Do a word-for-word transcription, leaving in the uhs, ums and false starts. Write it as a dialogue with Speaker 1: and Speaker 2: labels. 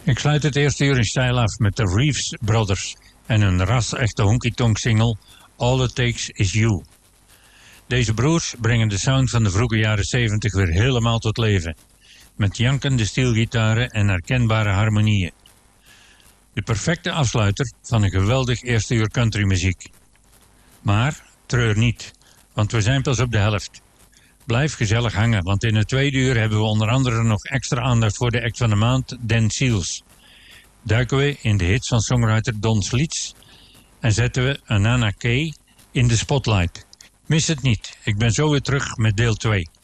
Speaker 1: Ik sluit het eerste uur in stijl af met de Reeves Brothers en hun ras-echte honky-tonk single All It Takes Is You. Deze broers brengen de sound van de vroege jaren zeventig weer helemaal tot leven, met jankende steelgitaren en herkenbare harmonieën. De perfecte afsluiter van een geweldig eerste uur countrymuziek. Maar treur niet, want we zijn pas op de helft. Blijf gezellig hangen, want in het tweede uur hebben we onder andere nog extra aandacht voor de act van de maand, Dan Seals. Duiken we in de hits van songwriter Don Slits en zetten we Anana Kay in de spotlight. Mis het niet, ik ben zo weer terug met deel twee.